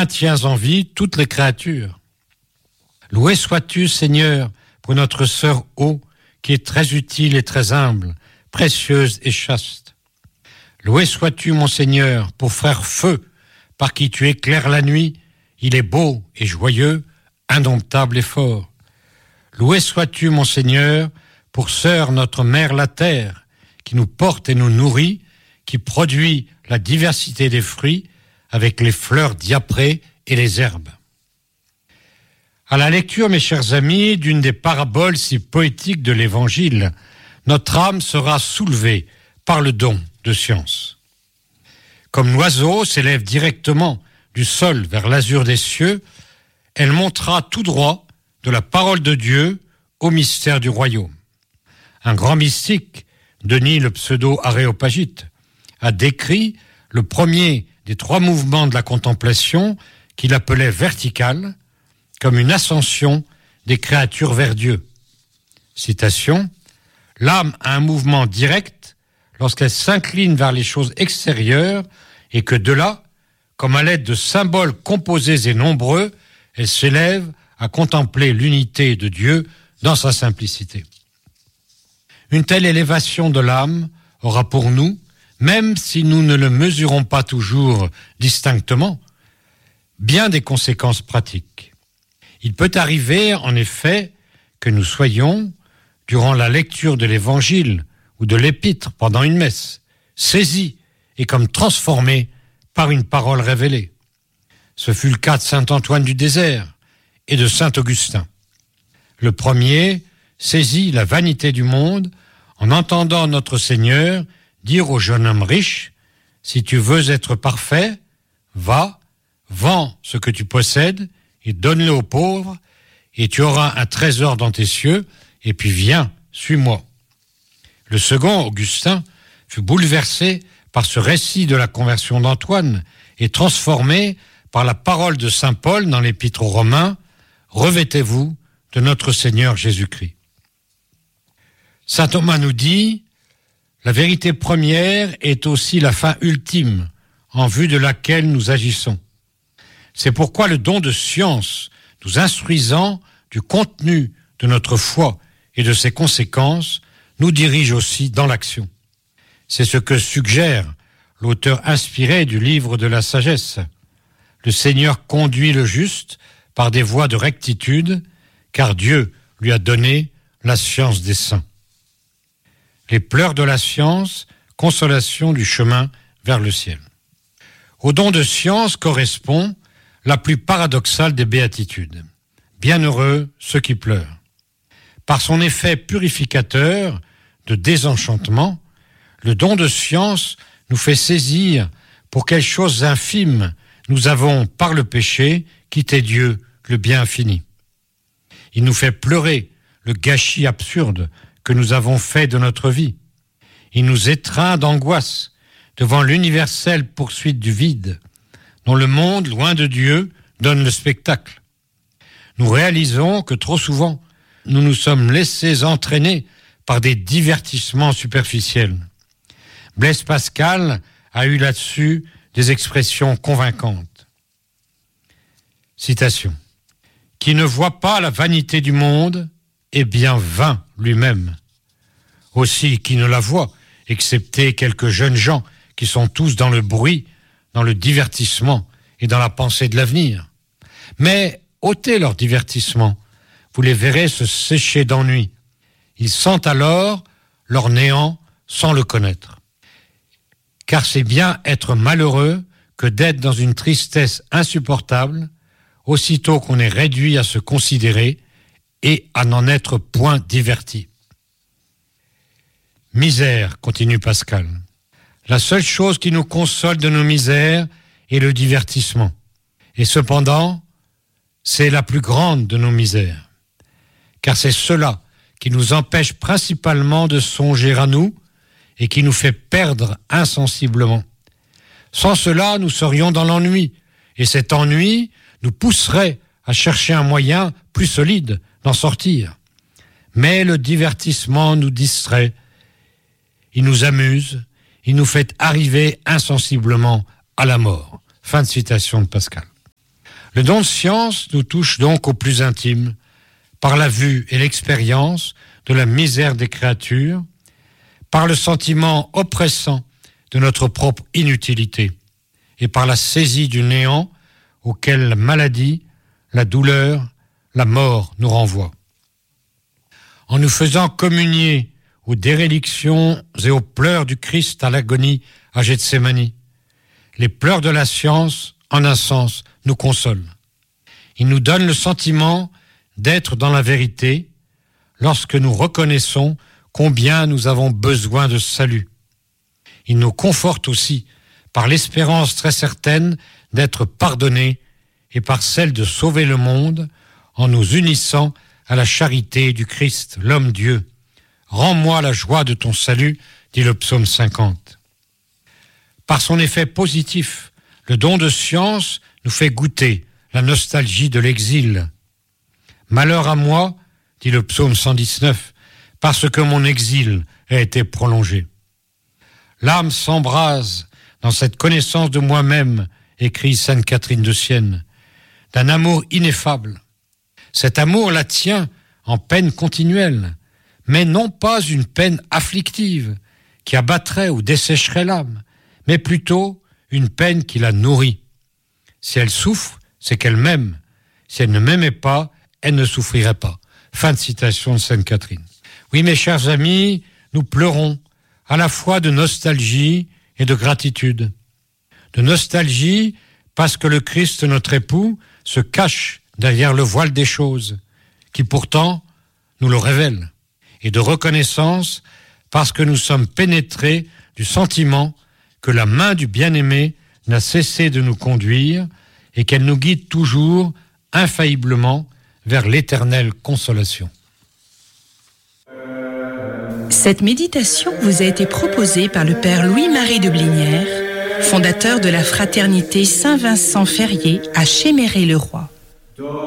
maintiens en vie toutes les créatures. Loué sois-tu, Seigneur, pour notre sœur eau, qui est très utile et très humble, précieuse et chaste. Loué sois-tu, mon Seigneur, pour frère feu, par qui tu éclaires la nuit. Il est beau et joyeux, indomptable et fort. Loué sois-tu, mon Seigneur, pour sœur notre mère la terre, qui nous porte et nous nourrit, qui produit la diversité des fruits, avec les fleurs diaprées et les herbes. À la lecture, mes chers amis, d'une des paraboles si poétiques de l'Évangile, notre âme sera soulevée par le don de science. Comme l'oiseau s'élève directement du sol vers l'azur des cieux, elle montera tout droit de la parole de Dieu au mystère du royaume. Un grand mystique, Denis le pseudo-aréopagite, a décrit le premier des 3 mouvements de la contemplation qu'il appelait vertical, comme une ascension des créatures vers Dieu. Citation, « L'âme a un mouvement direct lorsqu'elle s'incline vers les choses extérieures et que de là, comme à l'aide de symboles composés et nombreux, elle s'élève à contempler l'unité de Dieu dans sa simplicité. » Une telle élévation de l'âme aura pour nous, même si nous ne le mesurons pas toujours distinctement, bien des conséquences pratiques. Il peut arriver, en effet, que nous soyons, durant la lecture de l'Évangile ou de l'Épître pendant une messe, saisis et comme transformés par une parole révélée. Ce fut le cas de saint Antoine du Désert et de saint Augustin. Le premier saisit la vanité du monde en entendant notre Seigneur dire au jeune homme riche, « Si tu veux être parfait, va, vends ce que tu possèdes et donne-le aux pauvres, et tu auras un trésor dans tes cieux, et puis viens, suis-moi. » Le second, Augustin, fut bouleversé par ce récit de la conversion d'Antoine et transformé par la parole de saint Paul dans l'Épître aux Romains, « Revêtez-vous de notre Seigneur Jésus-Christ. » Saint Thomas nous dit, « La vérité première est aussi la fin ultime, en vue de laquelle nous agissons. C'est pourquoi le don de science, nous instruisant du contenu de notre foi et de ses conséquences, nous dirige aussi dans l'action. C'est ce que suggère l'auteur inspiré du livre de la sagesse. Le Seigneur conduit le juste par des voies de rectitude, car Dieu lui a donné la science des saints. Les pleurs de la science, consolation du chemin vers le ciel. Au don de science correspond la plus paradoxale des béatitudes. Bienheureux ceux qui pleurent. Par son effet purificateur de désenchantement, le don de science nous fait saisir pour quelles choses infimes nous avons, par le péché, quitté Dieu, le bien infini. Il nous fait pleurer le gâchis absurde que nous avons fait de notre vie. Il nous étreint d'angoisse devant l'universelle poursuite du vide, dont le monde, loin de Dieu, donne le spectacle. Nous réalisons que trop souvent, nous nous sommes laissés entraîner par des divertissements superficiels. Blaise Pascal a eu là-dessus des expressions convaincantes. Citation. « Qui ne voit pas la vanité du monde est bien vain lui-même. Aussi qui ne la voit, excepté quelques jeunes gens qui sont tous dans le bruit, dans le divertissement et dans la pensée de l'avenir. Mais ôtez leur divertissement, vous les verrez se sécher d'ennui. Ils sentent alors leur néant sans le connaître. Car c'est bien être malheureux que d'être dans une tristesse insupportable, aussitôt qu'on est réduit à se considérer et à n'en être point diverti. Misère, continue Pascal. La seule chose qui nous console de nos misères est le divertissement. Et cependant, c'est la plus grande de nos misères. Car c'est cela qui nous empêche principalement de songer à nous et qui nous fait perdre insensiblement. Sans cela, nous serions dans l'ennui. Et cet ennui nous pousserait à chercher un moyen plus solide d'en sortir. Mais le divertissement nous distrait. Il nous amuse. Il nous fait arriver insensiblement à la mort. Fin de citation de Pascal. Le don de science nous touche donc au plus intime, par la vue et l'expérience de la misère des créatures, par le sentiment oppressant de notre propre inutilité, et par la saisie du néant auquel la maladie, la douleur, la mort nous renvoient. En nous faisant communier aux dérélictions et aux pleurs du Christ à l'agonie à Gethsémani, les pleurs de la science, en un sens, nous consolent. Ils nous donnent le sentiment d'être dans la vérité lorsque nous reconnaissons combien nous avons besoin de salut. Ils nous confortent aussi par l'espérance très certaine d'être pardonnés et par celle de sauver le monde en nous unissant à la charité du Christ, l'homme-Dieu. Rends-moi la joie de ton salut, dit le psaume 50. Par son effet positif, le don de science nous fait goûter la nostalgie de l'exil. Malheur à moi, dit le psaume 119, parce que mon exil a été prolongé. L'âme s'embrase dans cette connaissance de moi-même, écrit sainte Catherine de Sienne, d'un amour ineffable. Cet amour la tient en peine continuelle, mais non pas une peine afflictive qui abattrait ou dessécherait l'âme, mais plutôt une peine qui la nourrit. Si elle souffre, c'est qu'elle m'aime. Si elle ne m'aimait pas, elle ne souffrirait pas. Fin de citation de sainte Catherine. Oui, mes chers amis, nous pleurons à la fois de nostalgie et de gratitude. De nostalgie parce que le Christ, notre époux, se cache derrière le voile des choses, qui pourtant nous le révèle. Et de reconnaissance parce que nous sommes pénétrés du sentiment que la main du bien-aimé n'a cessé de nous conduire et qu'elle nous guide toujours, infailliblement, vers l'éternelle consolation. Cette méditation vous a été proposée par le Père Louis-Marie de Blinière, fondateur de la Fraternité Saint-Vincent-Ferrier à Chéméré-le-Roi.